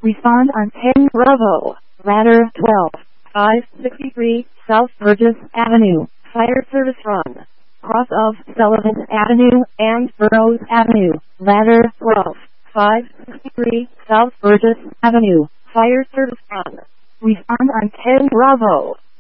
Respond on 10 Bravo, ladder 12, 563 South Burgess Avenue, fire service run. Cross of Sullivan Avenue and Burroughs Avenue, ladder 12, 563 South Burgess Avenue, fire service run. Respond on 10 Bravo.